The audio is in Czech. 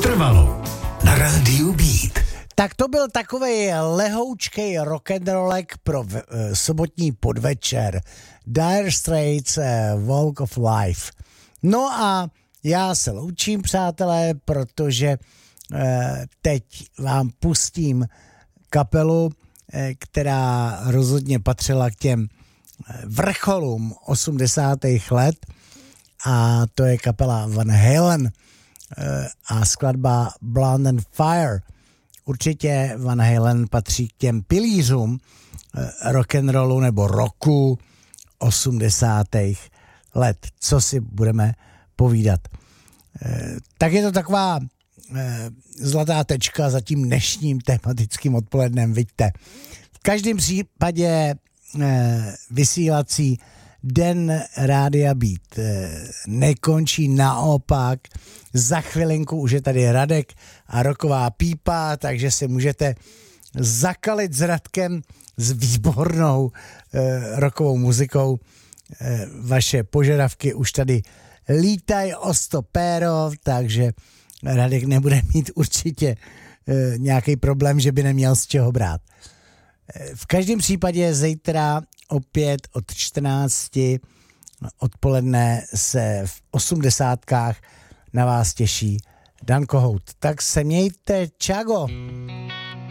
Trvalo na rádiu Beat. Tak to byl takovej lehoučkej rock'n'rollek pro sobotní podvečer. Dire Straits, Walk of Life. No a já se loučím, přátelé, protože teď vám pustím kapelu, která rozhodně patřila k těm vrcholům 80. let, a to je kapela Van Halen a skladba Blood and Fire. Určitě Van Halen patří k těm pilířům rock'n'rollu nebo rocku 80. let. Co si budeme povídat. Tak je to taková zlatá tečka za tím dnešním tematickým odpolednem, vidíte. V každém případě vysílací den Rádia Beat nekončí, naopak. Za chvilinku už je tady Radek a rocková pípa, takže si můžete zakalit s Radkem s výbornou rockovou muzikou. Vaše požadavky už tady lítají o stopéro, takže Radek nebude mít určitě nějaký problém, že by neměl z čeho brát. V každém případě zítra opět od 14 odpoledne se v 80kách na vás těší Dan Kohout. Tak se mějte, čago!